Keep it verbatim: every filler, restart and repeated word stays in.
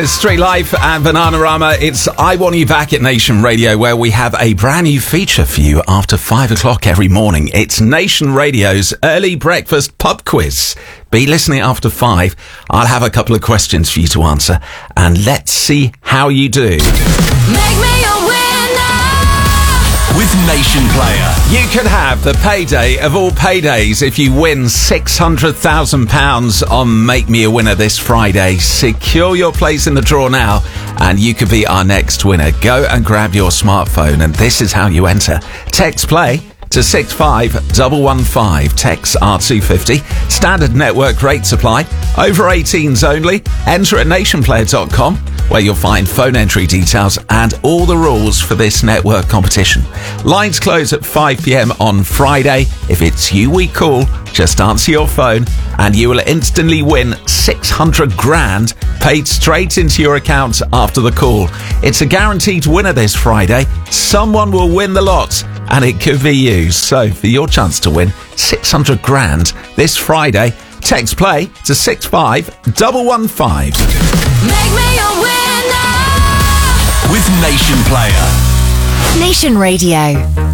Street Life and Bananarama. It's I Want You Back at Nation Radio, where we have a brand new feature for you after five o'clock every morning. It's Nation Radio's early breakfast pub quiz. Be listening after five. I'll have a couple of questions for you to answer, and let's see how you do. Make me a winner with Nation Player. You could have the payday of all paydays if you win six hundred thousand pounds on Make Me a Winner this Friday. Secure your place in the draw now, and you could be our next winner. Go and grab your smartphone, and this is how you enter. Text play to six five one one five. Text R two fifty. Standard network rate supply. Over eighteens only. Enter at nation player dot com, where you'll find phone entry details and all the rules for this network competition. Lines close at five p.m. on Friday. If it's you we call, just answer your phone and you will instantly win six hundred grand paid straight into your account after the call. It's a guaranteed winner this Friday. Someone will win the lot, and it could be you. So for your chance to win six hundred grand this Friday, text play to six five one one five. Make me a winner with Nation Player. Nation Radio.